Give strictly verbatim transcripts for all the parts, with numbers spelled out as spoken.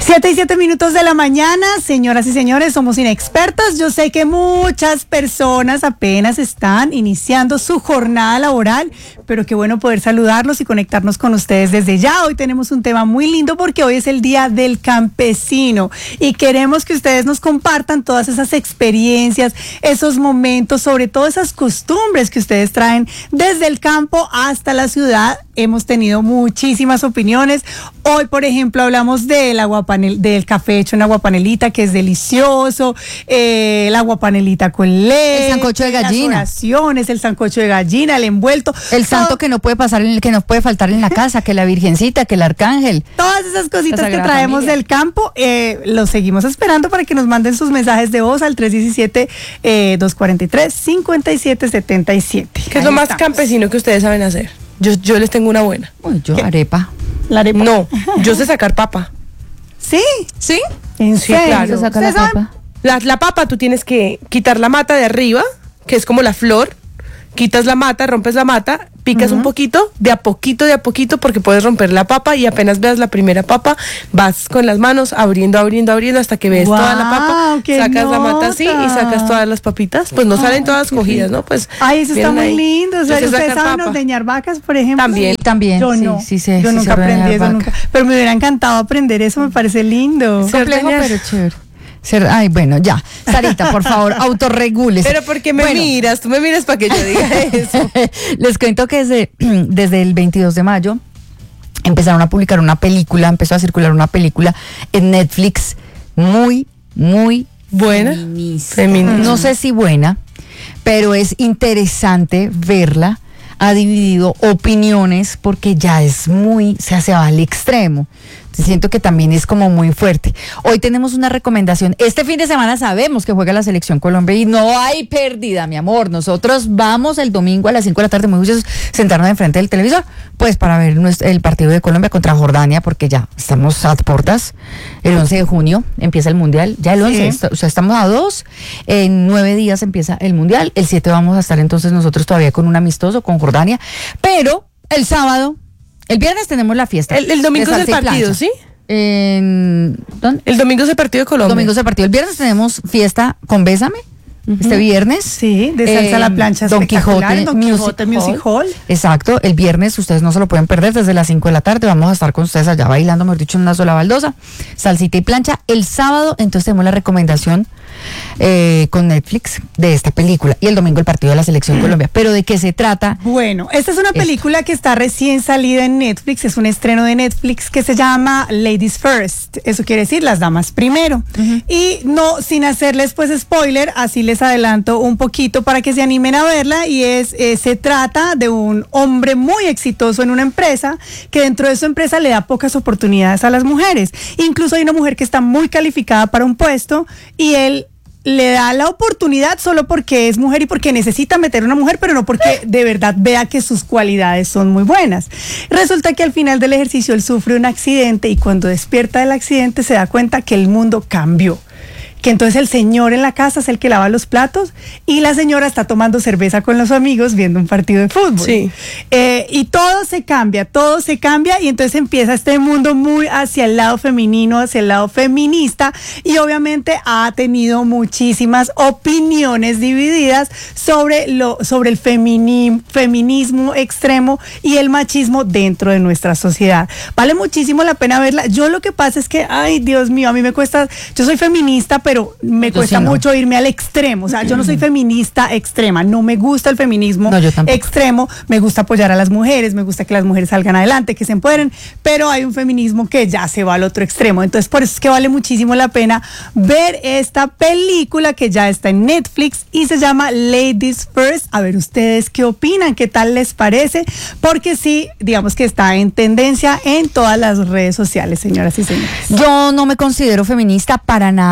Siete y siete minutos de la mañana, señoras y señores, somos inexpertos. Yo sé que muchas personas apenas están iniciando su jornada laboral, pero qué bueno poder saludarlos y conectarnos con ustedes desde ya. Hoy tenemos un tema muy lindo porque hoy es el Día del Campesino y queremos que ustedes nos compartan todas esas experiencias, esos momentos, sobre todo esas costumbres que ustedes traen desde el campo hasta la ciudad. Hemos tenido muchísimas opiniones. Hoy, por ejemplo, hablamos del aguapanel, del café hecho en aguapanelita, que es delicioso, eh, el aguapanelita con leche, el sancocho de gallina, las oraciones, el sancocho de gallina, el envuelto, el santo todo, que no puede pasar, en el que no puede faltar en la casa, que la Virgencita, que el arcángel, todas esas cositas que traemos familia. del campo. Eh, los seguimos esperando para que nos manden sus mensajes de voz al tres uno siete, dos cuatro tres, cinco siete siete siete. ¿Qué es lo más campesino que ustedes saben hacer? Yo, yo les tengo una buena. Uy, yo, ¿Qué? arepa. ¿La arepa? No, yo sé sacar papa. ¿Sí? ¿Sí? ¿En sí, serio? Claro. Saca la papa. La, la papa tú tienes que quitar la mata de arriba, que es como la flor, quitas la mata, rompes la mata, picas uh-huh. un poquito, de a poquito, de a poquito, porque puedes romper la papa y apenas veas la primera papa, vas con las manos abriendo, abriendo, abriendo hasta que ves wow, toda la papa, sacas nota. la mata así y sacas todas las papitas, pues no salen todas oh, cogidas, ¿no? Pues ay, eso está muy ahí. lindo. O sea, ¿ustedes saben ordeñar vacas, por ejemplo? También, también. Yo no, sí, sí, yo sí, nunca aprendí eso, nunca. Pero me hubiera encantado aprender eso, me parece lindo. Es complejo, pero chévere. Ser, ay, bueno, ya. Sarita, por favor, autorregúlese. Pero ¿por qué me bueno, miras? Tú me miras para que yo diga eso. Les cuento que desde, desde el veintidós de mayo empezaron a publicar una película, empezó a circular una película en Netflix muy, muy buena. Feminista. Feminista. No sé si buena, pero es interesante verla. Ha dividido opiniones porque ya es muy, se hace al extremo. Siento que también es como muy fuerte. Hoy tenemos una recomendación. Este fin de semana sabemos que juega la Selección Colombia y no hay pérdida, mi amor. Nosotros vamos el domingo a las cinco de la tarde, muy juiciosos, sentarnos enfrente del televisor, pues para ver nuestro, el partido de Colombia contra Jordania, porque ya estamos a puertas. El once de junio empieza el Mundial, ya el once, sí. O sea, estamos a dos. En nueve días empieza el Mundial. El siete vamos a estar entonces nosotros todavía con un amistoso con Jordania, pero el sábado... El viernes tenemos la fiesta. El, el domingo es el partido, ¿sí? En, ¿dónde? El domingo es el partido de Colombia. El domingo es el partido. El viernes tenemos fiesta con Bésame. Uh-huh. Este viernes. Sí, de salsa eh, a la plancha. Don Quijote, Don Quijote Music, Music Hall. Hall. Exacto. El viernes ustedes no se lo pueden perder desde las cinco de la tarde. Vamos a estar con ustedes allá bailando, mejor dicho, en una sola baldosa. Salsita y plancha. El sábado, entonces tenemos la recomendación eh, con Netflix de esta película. Y el domingo el partido de la Selección Colombia. ¿Pero de qué se trata? Bueno, esta es una película Esto. que está recién salida en Netflix. Es un estreno de Netflix que se llama Ladies First. Eso quiere decir las damas primero. Uh-huh. Y no, sin hacerles pues spoiler, así les adelanto un poquito para que se animen a verla. Y es eh, se trata de un hombre muy exitoso en una empresa que dentro de su empresa le da pocas oportunidades a las mujeres. Incluso hay una mujer que está muy calificada para un puesto y él le da la oportunidad solo porque es mujer y porque necesita meter una mujer, pero no porque de verdad vea que sus cualidades son muy buenas. Resulta que al final del ejercicio él sufre un accidente y cuando despierta del accidente se da cuenta que el mundo cambió. Que entonces el señor en la casa es el que lava los platos y la señora está tomando cerveza con los amigos viendo un partido de fútbol. Sí. Eh, y todo se cambia, todo se cambia y entonces empieza este mundo muy hacia el lado femenino, hacia el lado feminista y obviamente ha tenido muchísimas opiniones divididas sobre, lo, sobre el femini, feminismo extremo y el machismo dentro de nuestra sociedad. Vale muchísimo la pena verla. Yo lo que pasa es que, ay Dios mío, a mí me cuesta, yo soy feminista, pero pero me yo cuesta sí no. mucho irme al extremo. O sea, yo no soy feminista extrema, no me gusta el feminismo no, extremo, me gusta apoyar a las mujeres, me gusta que las mujeres salgan adelante, que se empoderen, pero hay un feminismo que ya se va al otro extremo. Entonces, por eso es que vale muchísimo la pena ver esta película que ya está en Netflix y se llama Ladies First. A ver, ustedes qué opinan, qué tal les parece, porque sí, digamos que está en tendencia en todas las redes sociales, señoras y señores. Yo no me considero feminista para nada.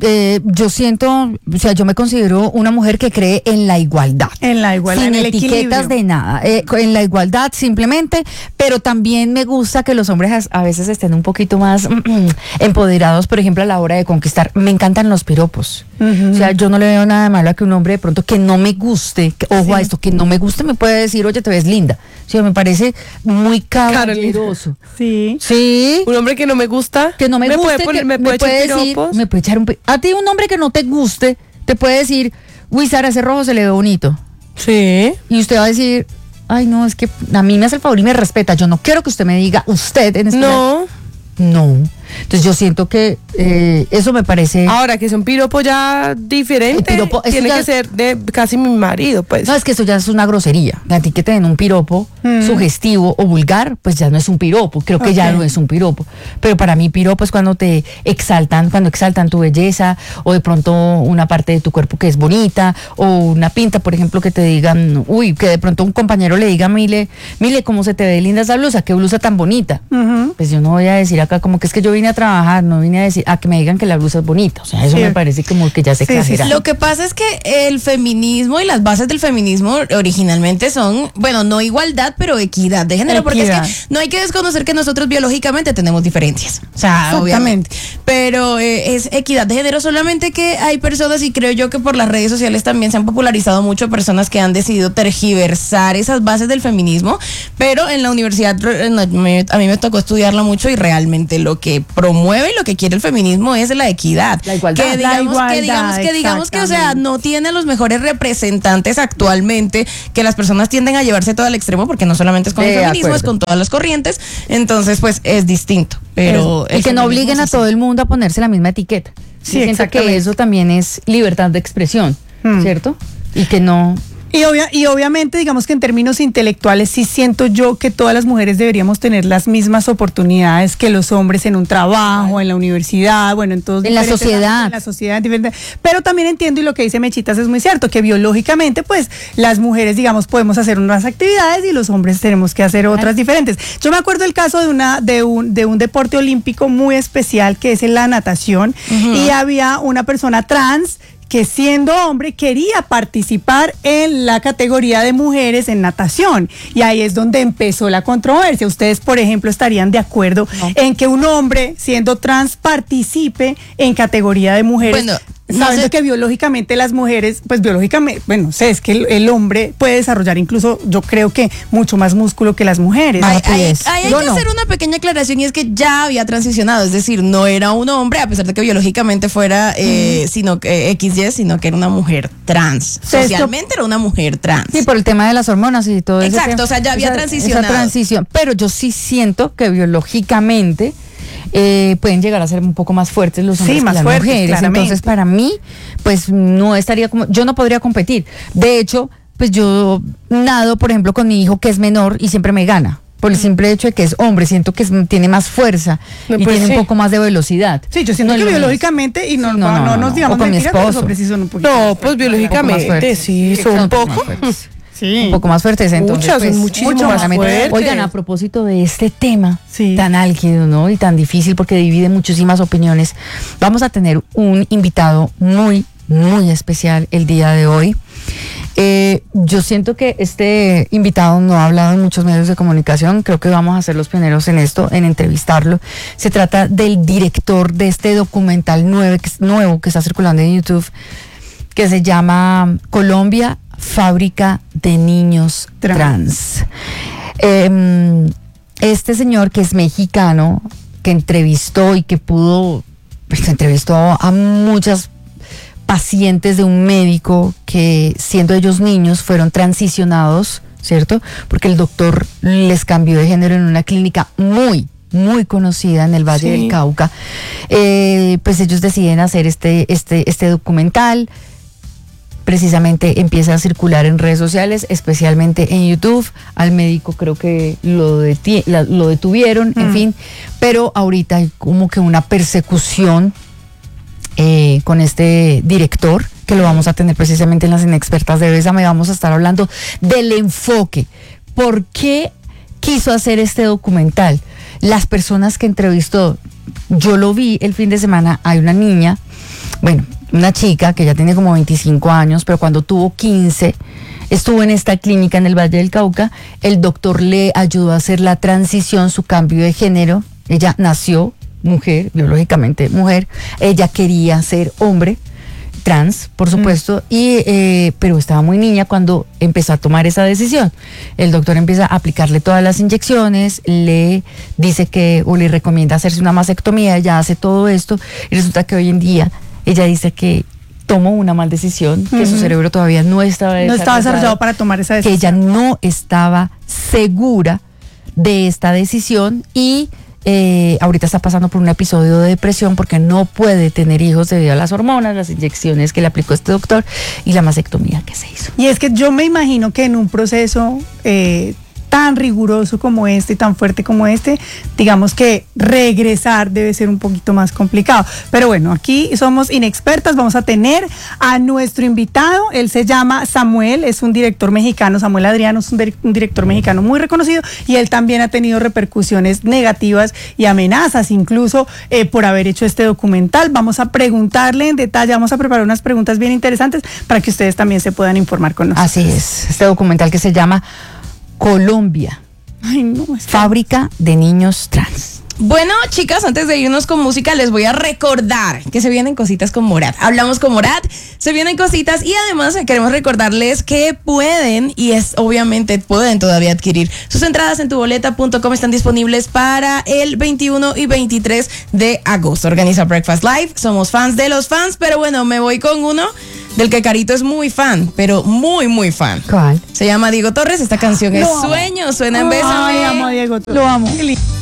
eh, yo siento, o sea, yo me considero una mujer que cree en la igualdad. En la igualdad, sin en el etiquetas equilibrio. de nada, eh, en la igualdad simplemente, pero también me gusta que los hombres a, a veces estén un poquito más mm, empoderados, por ejemplo, a la hora de conquistar. Me encantan los piropos. Ujú. O sea, yo no le veo nada de malo a que un hombre de pronto que no me guste, que, ojo Sí. a esto, que no me guste me puede decir, oye, te ves linda. O sea, me parece muy caballeroso. Sí. Sí. Un hombre que no me gusta, Que no me, guste, puede poner- que me puede echar decir, piropos. me puede echar un pi- a ti un hombre que no te guste te puede decir, uy, Sara, ese rojo se le ve bonito, Sí. y usted va a decir, ay, no, es que a mí me hace el favor y me respeta, yo no quiero que usted me diga usted en este No. no. Entonces yo siento que eh, eso me parece. Ahora que es un piropo ya diferente, El piropo, eso tiene ya- que ser de casi mi marido, pues. No, es que eso ya es una grosería. A ti que te den un piropo Mm. sugestivo o vulgar, pues ya no es un piropo. Creo que ya Ok. no es un piropo. Pero para mí piropo es cuando te exaltan, cuando exaltan tu belleza, o de pronto una parte de tu cuerpo que es bonita, o una pinta, por ejemplo, que te digan, uy, que de pronto un compañero le diga, Mile, Mile, cómo se te ve linda esa blusa, qué blusa tan bonita. Ujú. Pues yo no voy a decir acá como que es que yo vine a trabajar, no vine a decir, a que me digan que la blusa es bonita. O sea, eso Sí. me parece como que ya se Sí, sí, exagera. sí. Lo que pasa es que el feminismo y las bases del feminismo originalmente son, bueno, no igualdad, pero equidad de género, porque es Equidad. que no hay que desconocer que nosotros biológicamente tenemos diferencias. O sea, Exactamente. obviamente. Pero eh, es equidad de género, solamente que hay personas, y creo yo que por las redes sociales también se han popularizado mucho personas que han decidido tergiversar esas bases del feminismo, pero en la universidad re- no, me- a mí me tocó estudiarla mucho y realmente lo que promueve y lo que quiere el feminismo es la equidad. La igualdad. Que La digamos, igualdad, que digamos, que digamos que, o sea, exactamente. no tiene los mejores representantes actualmente, que las personas tienden a llevarse todo al extremo, porque no solamente es con el De feminismo, acuerdo. es con todas las corrientes, entonces pues es distinto. Pero y el que no feminismo obliguen es a así. todo el mundo a ponerse la misma etiqueta. Sí, Yo siento exactamente. que eso también es libertad de expresión, Hmm. ¿cierto? Y que no. Y, obvia- y obviamente, digamos que en términos intelectuales, sí siento yo que todas las mujeres deberíamos tener las mismas oportunidades que los hombres en un trabajo, en la universidad, bueno, en todos En la diferentes sociedad. ámbitos, en la sociedad, diferente. Pero también entiendo, y lo que dice Mechitas es muy cierto, que biológicamente, pues, las mujeres, digamos, podemos hacer unas actividades y los hombres tenemos que hacer otras diferentes. Yo me acuerdo el caso de una, de un, de un deporte olímpico muy especial que es la natación, y había una persona trans que siendo hombre quería participar en la categoría de mujeres en natación. Y ahí es donde empezó la controversia. Ustedes, por ejemplo, estarían de acuerdo en que un hombre siendo trans participe en categoría de mujeres. Bueno, no sabiendo sé- que biológicamente las mujeres, pues biológicamente, bueno, sé, es que el, el hombre puede desarrollar incluso, yo creo que mucho más músculo que las mujeres. Hay, Ah, hay- pues, hay yo que no. hacer una pequeña aclaración, y es que ya había transicionado, es decir, no era un hombre, a pesar de que biológicamente fuera eh, sino que equis ye, sino que era una mujer trans. Esto- Socialmente era una mujer trans. Sí, por el tema de las hormonas y todo eso. Exacto, o sea, ya había transicionado. Esa transición. Pero yo sí siento que biológicamente eh, pueden llegar a ser un poco más fuertes los Sí, hombres que más las fuertes, mujeres. claramente. Entonces, para mí, pues no estaría como. Yo no podría competir. De hecho, pues yo nado, por ejemplo, con mi hijo que es menor y siempre me gana. Por el simple hecho de que es hombre, siento que es- tiene más fuerza No, y pues tiene sí. un poco más de velocidad. Sí, yo siento No es que lo mismo. biológicamente, y no, Sí, no, no, nos digamos o con mi mentiras, pero los esposo. hombres sí son un poquito. No, pues más biológicamente fuertes. sí, son un Son poco. más fuertes. Sí. Un poco más fuertes, entonces. Muchas, son pues, muchísimo mucho más claramente. fuertes. Oigan, a propósito de este tema Sí. tan álgido, ¿no? Y tan difícil porque divide muchísimas opiniones, vamos a tener un invitado muy, muy especial el día de hoy. Eh, yo siento que este invitado no ha hablado en muchos medios de comunicación, creo que vamos a ser los pioneros en esto, en entrevistarlo. Se trata del director de este documental nuevo que, nuevo que está circulando en YouTube, que se llama Colombia, Fábrica de Niños Trans. Trans. Eh, este señor que es mexicano, que entrevistó y que pudo, pues entrevistó a muchas pacientes de un médico que siendo ellos niños fueron transicionados, ¿cierto? Porque el doctor les cambió de género en una clínica muy, muy conocida en el Valle Sí. del Cauca. Eh, pues ellos deciden hacer este, este, este documental. Precisamente empieza a circular en redes sociales, especialmente en YouTube. Al médico creo que lo, deti- la- lo detuvieron, en Mm. fin. Pero ahorita hay como que una persecución eh, con este director, que lo vamos a tener precisamente en las Inexpertas de Bésame. Vamos a estar hablando del enfoque. ¿Por qué quiso hacer este documental? Las personas que entrevistó, yo lo vi el fin de semana, hay una niña bueno, una chica que ya tiene como veinticinco años, pero cuando tuvo quince, estuvo en esta clínica en el Valle del Cauca, el doctor le ayudó a hacer la transición, su cambio de género. Ella nació mujer, biológicamente mujer, ella quería ser hombre, trans, por supuesto, mm. y eh, pero estaba muy niña cuando empezó a tomar esa decisión. El doctor empieza a aplicarle todas las inyecciones, le dice que, o le recomienda hacerse una mastectomía, ella hace todo esto, y resulta que hoy en día ella dice que tomó una mal decisión, que uh-huh. su cerebro todavía no estaba desarrollado, no estaba desarrollado para tomar esa decisión, que ella no estaba segura de esta decisión y Eh, ahorita está pasando por un episodio de depresión porque no puede tener hijos debido a las hormonas, las inyecciones que le aplicó este doctor y la mastectomía que se hizo. Y es que yo me imagino que en un proceso eh, tan riguroso como este, tan fuerte como este, digamos que regresar debe ser un poquito más complicado. Pero bueno, aquí somos inexpertas, vamos a tener a nuestro invitado, él se llama Samuel, es un director mexicano, Samuel Adriano es un, dir- un director mexicano muy reconocido y él también ha tenido repercusiones negativas y amenazas incluso eh, por haber hecho este documental. Vamos a preguntarle en detalle, vamos a preparar unas preguntas bien interesantes para que ustedes también se puedan informar con nosotros. Así es, este documental que se llama Colombia, Ay, no, es fábrica de niños trans. Bueno, chicas, antes de irnos con música, les voy a recordar que se vienen cositas con Morat. Hablamos con Morat, se vienen cositas y además queremos recordarles que pueden, y es obviamente pueden todavía adquirir sus entradas en tu boleta punto com, están disponibles para el veintiuno y veintitrés de agosto. Organiza Breakfast Live, somos fans de los fans, pero bueno, me voy con uno del que Carito es muy fan, pero muy, muy fan. ¿Cuál? Se llama Diego Torres, esta canción Lo es amo. Sueño, suena en Bésame. Ay, amo a Diego Torres. Lo amo. Qué lindo.